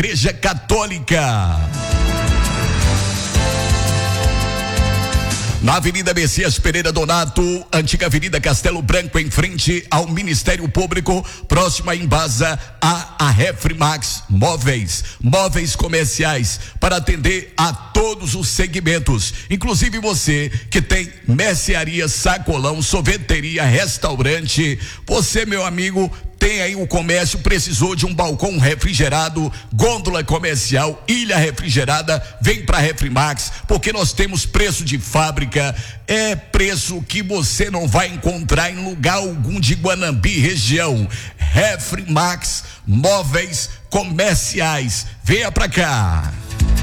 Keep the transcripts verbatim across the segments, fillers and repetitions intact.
Igreja Católica. Na Avenida Messias Pereira Donato, antiga Avenida Castelo Branco, em frente ao Ministério Público, próxima em Embasa, a, a Refrimax Móveis, móveis comerciais, para atender a todos os segmentos, inclusive você que tem mercearia, sacolão, sorveteria, restaurante. Você, meu amigo, tem aí um comércio, precisou de um balcão refrigerado, gôndola comercial, ilha refrigerada, vem para Refrimax, porque nós temos preço de fábrica, é preço que você não vai encontrar em lugar algum de Guanambi região. Refrimax Móveis Comerciais, venha para cá.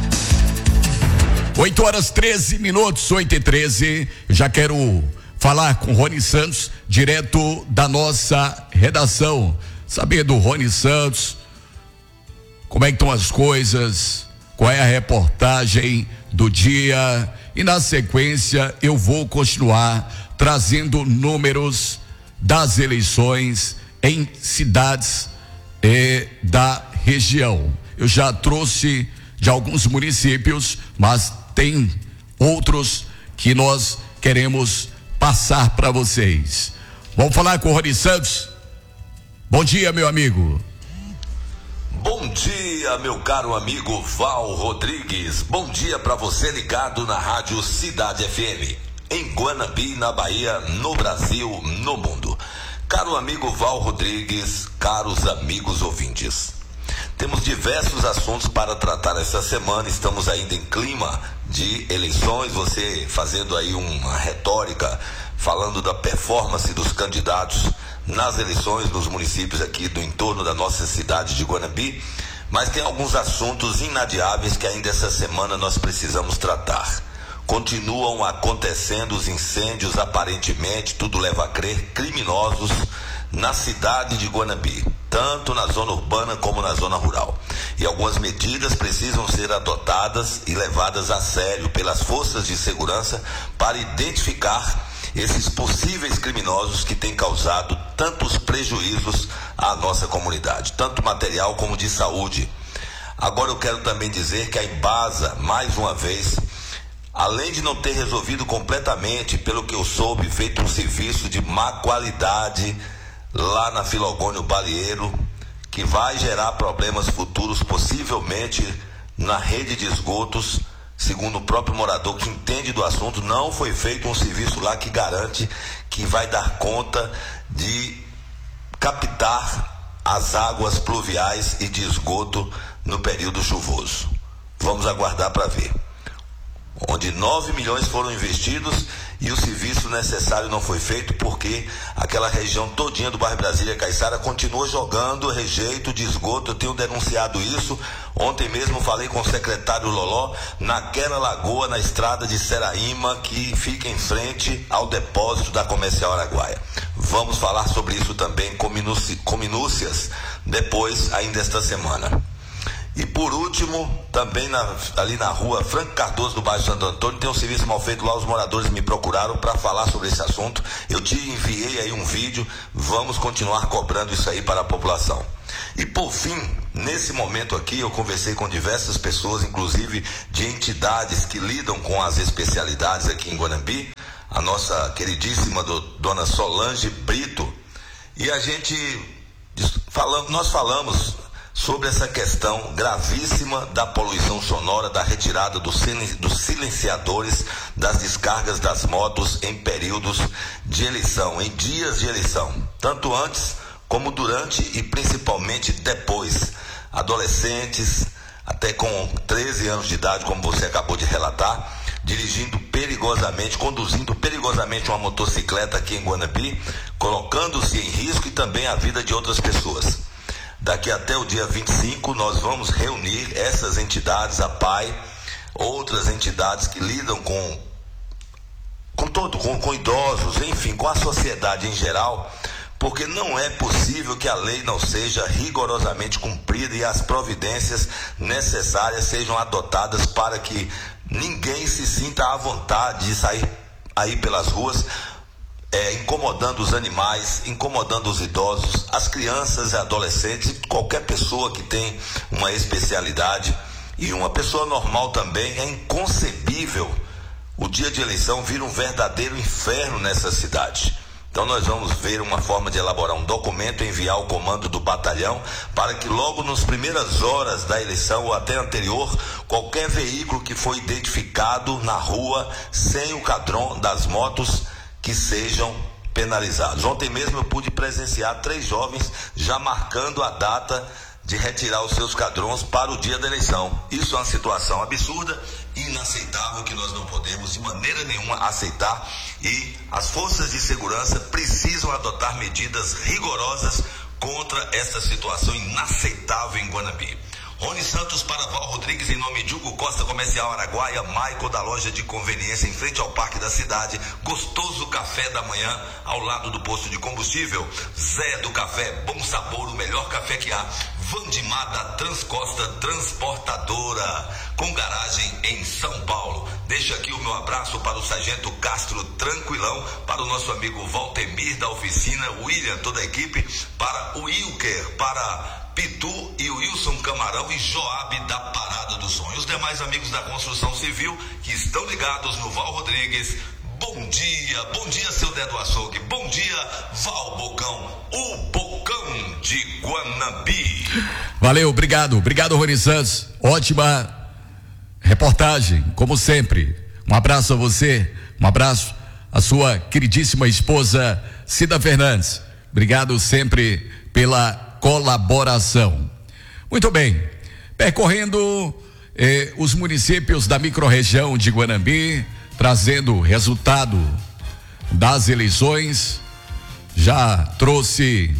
oito horas treze minutos, oito e treze, já quero falar com Rony Santos, direto da nossa redação, saber do Rony Santos, como é que estão as coisas, qual é a reportagem do dia, e na sequência eu vou continuar trazendo números das eleições em cidades eh, da região. Eu já trouxe de alguns municípios, mas tem outros que nós queremos passar para vocês. Vamos falar com o Rony Santos. Bom dia, meu amigo. Bom dia, meu caro amigo Val Rodrigues. Bom dia para você ligado na Rádio Cidade F M, em Guanambi, na Bahia, no Brasil, no mundo. Caro amigo Val Rodrigues, caros amigos ouvintes, temos diversos assuntos para tratar essa semana. Estamos ainda em clima de eleições, você fazendo aí uma retórica, falando da performance dos candidatos nas eleições nos municípios aqui do entorno da nossa cidade de Guanambi, mas tem alguns assuntos inadiáveis que ainda essa semana nós precisamos tratar. Continuam acontecendo os incêndios, aparentemente, tudo leva a crer, criminosos na cidade de Guanambi, tanto na zona urbana como na zona rural. E algumas medidas precisam ser adotadas e levadas a sério pelas forças de segurança para identificar esses possíveis criminosos que têm causado tantos prejuízos à nossa comunidade, tanto material como de saúde. Agora eu quero também dizer que a Embasa, mais uma vez, além de não ter resolvido completamente, pelo que eu soube, feito um serviço de má qualidade lá na Filogônio Balieiro, que vai gerar problemas futuros, possivelmente na rede de esgotos. Segundo o próprio morador que entende do assunto, não foi feito um serviço lá que garante que vai dar conta de captar as águas pluviais e de esgoto no período chuvoso. Vamos aguardar para ver. Onde nove milhões foram investidos e o serviço necessário não foi feito, porque aquela região todinha do bairro Brasília Caiçara continua jogando rejeito de esgoto. Eu tenho denunciado isso. Ontem mesmo falei com o secretário Loló, naquela lagoa, na estrada de Seraíma, que fica em frente ao depósito da Comercial Araguaia. Vamos falar sobre isso também com, minúcia, com minúcias depois, ainda esta semana. E por último, também na, ali na rua Franco Cardoso, do bairro Santo Antônio, tem um serviço mal feito lá. Os moradores me procuraram para falar sobre esse assunto. Eu te enviei aí um vídeo, vamos continuar cobrando isso aí para a população. E por fim, nesse momento aqui, eu conversei com diversas pessoas, inclusive de entidades que lidam com as especialidades aqui em Guanambi, a nossa queridíssima do, dona Solange Brito, e a gente, falamos, nós falamos sobre essa questão gravíssima da poluição sonora, da retirada dos silenciadores das descargas das motos em períodos de eleição, em dias de eleição, tanto antes como durante e principalmente depois. Adolescentes, até com treze anos de idade, como você acabou de relatar, dirigindo perigosamente, conduzindo perigosamente uma motocicleta aqui em Guanambi, colocando-se em risco e também a vida de outras pessoas. Daqui até o dia vinte e cinco nós vamos reunir essas entidades, a P A I, outras entidades que lidam com, com, todo, com, com idosos, enfim, com a sociedade em geral, porque não é possível que a lei não seja rigorosamente cumprida e as providências necessárias sejam adotadas para que ninguém se sinta à vontade de sair aí pelas ruas é, incomodando os animais, incomodando os idosos, as crianças e adolescentes, qualquer pessoa que tem uma especialidade e uma pessoa normal também. É inconcebível o dia de eleição vir um verdadeiro inferno nessa cidade. Então nós vamos ver uma forma de elaborar um documento, enviar ao comando do batalhão, para que logo nas primeiras horas da eleição ou até anterior, qualquer veículo que for identificado na rua sem o cadrão das motos, que sejam penalizados. Ontem mesmo eu pude presenciar três jovens já marcando a data de retirar os seus cadrões para o dia da eleição. Isso é uma situação absurda e inaceitável, que nós não podemos de maneira nenhuma aceitar, e as forças de segurança precisam adotar medidas rigorosas contra essa situação inaceitável em Guanambi. Rony Santos para Val Rodrigues, em nome de Hugo Costa, Comercial Araguaia, Maico da loja de conveniência em frente ao Parque da Cidade, Gostoso Café da Manhã, ao lado do posto de combustível, Zé do Café, Bom Sabor, o melhor café que há, Vandimar da Transcosta Transportadora, com garagem em São Paulo. Deixa aqui o meu abraço para o Sargento Castro Tranquilão, para o nosso amigo Valtemir da oficina, William, toda a equipe, para o Wilker, para Pitu e o Wilson Camarão e Joab da Parada do Som. E os demais amigos da construção civil que estão ligados no Val Rodrigues. Bom dia, bom dia, seu Dedo Açougue. Bom dia, Val Bocão, o Bocão de Guanambi. Valeu, obrigado, obrigado, Rony Santos. Ótima reportagem, como sempre. Um abraço a você, um abraço à sua queridíssima esposa Cida Fernandes. Obrigado sempre pela colaboração. Muito bem, percorrendo eh, os municípios da microrregião de Guanambi, trazendo o resultado das eleições. Já trouxe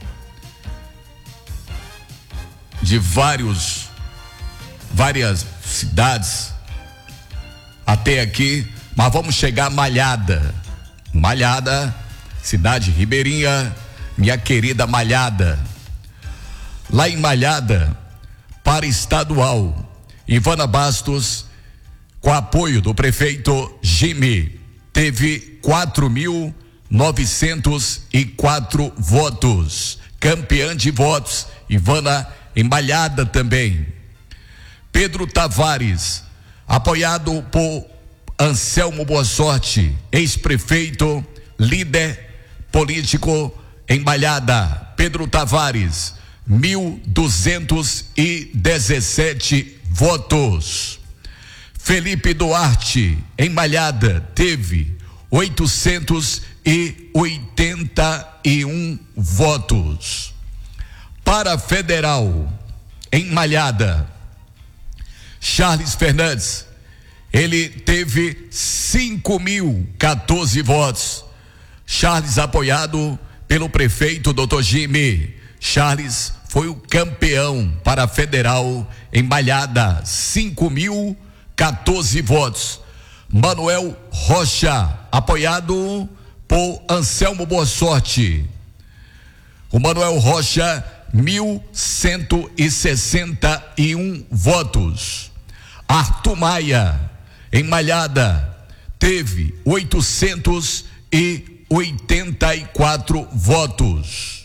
de vários várias cidades até aqui, mas vamos chegar a Malhada. Malhada, cidade ribeirinha, minha querida Malhada. Lá em Malhada, para estadual, Ivana Bastos, com apoio do prefeito Jimmy, teve quatro mil novecentos e quatro votos. Campeã de votos, Ivana em Malhada também. Pedro Tavares, apoiado por Anselmo Boa Sorte, ex-prefeito, líder político em Malhada. Pedro Tavares, mil duzentos e dezessete votos. Felipe Duarte, em Malhada, teve oitocentos e oitenta e um votos. Para federal, em Malhada, Charles Fernandes, ele teve cinco mil e quatorze votos. Charles, apoiado pelo prefeito doutor Jimmy. Charles foi o campeão para a federal em Malhada, cinco mil e quatorze votos. Manuel Rocha, apoiado por Anselmo Boa Sorte. O Manuel Rocha, mil cento e sessenta e um votos. Arthur Maia, em Malhada, teve oitocentos e oitenta e quatro votos.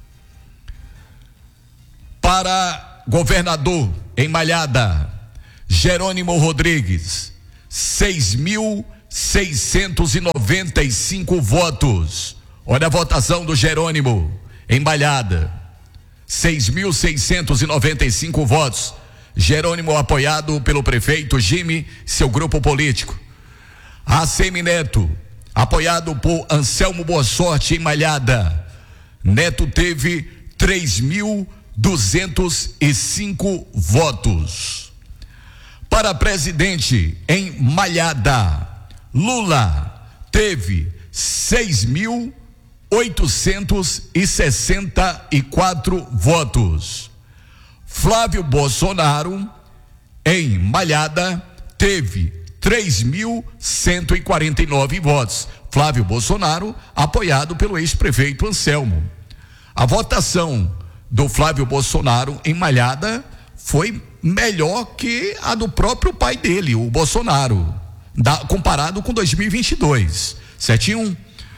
Para governador em Malhada, Jerônimo Rodrigues, seis mil seiscentos e noventa e cinco votos. Olha a votação do Jerônimo em Malhada, seis mil seiscentos e noventa e cinco votos. Jerônimo, apoiado pelo prefeito Jimmy, seu grupo político. A Semineto, apoiado por Anselmo Boa Sorte em Malhada. Neto teve três mil duzentos e cinco votos. Para presidente em Malhada, Lula teve seis mil oitocentos e sessenta e quatro votos. Flávio Bolsonaro em Malhada teve três mil cento e quarenta e nove votos. Flávio Bolsonaro, apoiado pelo ex-prefeito Anselmo. A votação do Flávio Bolsonaro em Malhada foi melhor que a do próprio pai dele, o Bolsonaro, da, comparado com dois mil e vinte e dois, certinho?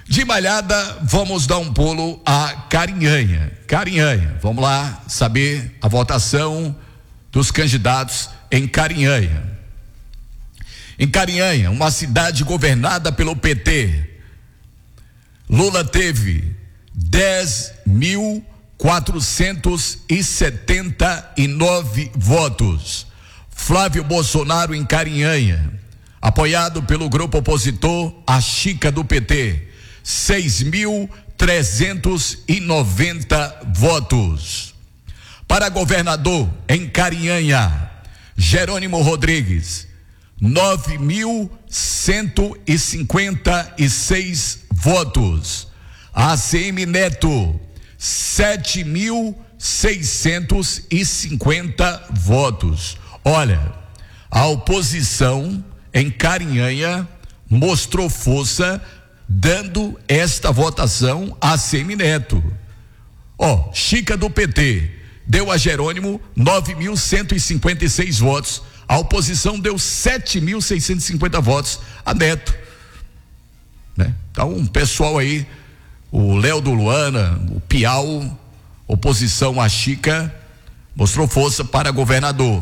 De Malhada, vamos dar um pulo a Carinhanha. Carinhanha, vamos lá saber a votação dos candidatos em Carinhanha. Em Carinhanha, uma cidade governada pelo P T, Lula teve dez mil quatrocentos e setenta e nove votos. Flávio Bolsonaro em Carinhanha, apoiado pelo grupo opositor A Chica do P T, seis mil trezentos e noventa votos. Para governador em Carinhanha, Jerônimo Rodrigues, nove mil cento e cinquenta e seis votos. A C M Neto, sete mil seiscentos e cinquenta votos. Olha, a oposição em Carinhanha mostrou força dando esta votação a C M Neto. Ó, Chica do P T deu a Jerônimo nove mil cento e cinquenta e seis votos. A oposição deu sete mil seiscentos e cinquenta votos a Neto, né? Então, um pessoal aí, o Léo do Luana, o Piau, oposição a Chica, mostrou força para governador.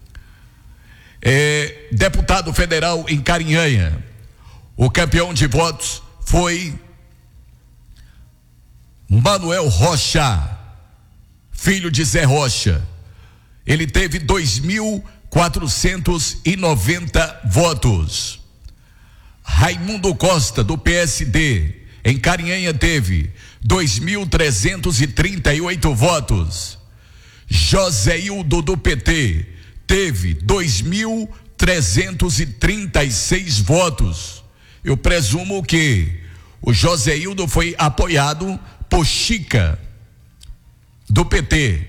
É, deputado federal em Carinhanha, o campeão de votos foi Manuel Rocha, filho de Zé Rocha. Ele teve dois mil quatrocentos e noventa votos. Raimundo Costa, do P S D, em Carinhanha, teve dois mil trezentos e trinta e oito votos. Joséildo, do P T, teve dois mil trezentos e trinta e seis votos. Eu presumo que o Joséildo foi apoiado por Chica, do P T.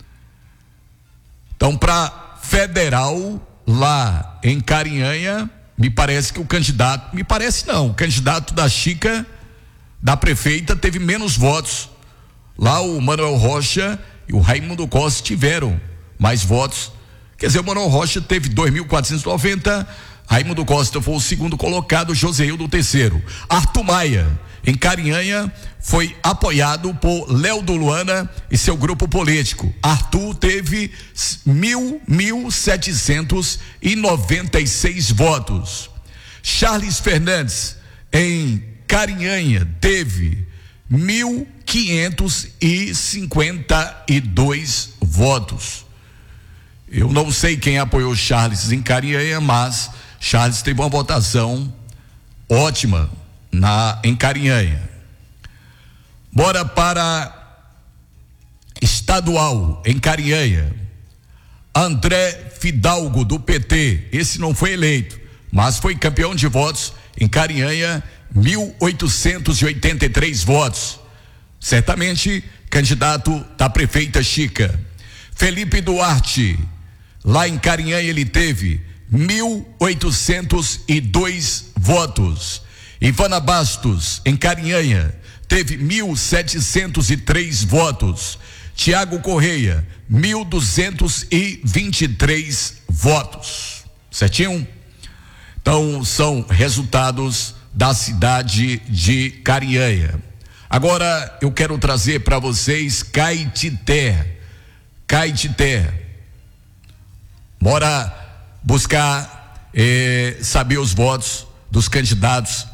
Então, para federal, lá em Carinhanha, me parece que o candidato, me parece não, o candidato da Chica, da prefeita, teve menos votos. Lá o Manuel Rocha e o Raimundo Costa tiveram mais votos. Quer dizer, o Manuel Rocha teve dois mil quatrocentos e noventa, Raimundo Costa foi o segundo colocado, Joséildo o terceiro. Arthur Maia, em Carinhanha, foi apoiado por Léo do Luana e seu grupo político. Arthur teve mil, mil setecentos e noventa e seis votos. Charles Fernandes, em Carinhanha, teve mil quinhentos e cinquenta e dois votos. Eu não sei quem apoiou Charles em Carinhanha, mas Charles teve uma votação ótima na, em Carinhanha. Bora para estadual, em Carinhanha. André Fidalgo, do P T, esse não foi eleito, mas foi campeão de votos em Carinhanha, mil oitocentos e oitenta e três votos. Certamente candidato da prefeita Chica. Felipe Duarte, lá em Carinhanha, ele teve mil oitocentos e dois votos. Ivana Bastos, em Carinhanha, teve mil setecentos e três votos. Tiago Correia, mil duzentos e vinte e três votos. Certinho? Então, são resultados da cidade de Carinhanha. Agora, eu quero trazer para vocês Caetité. Caetité. Bora buscar eh, saber os votos dos candidatos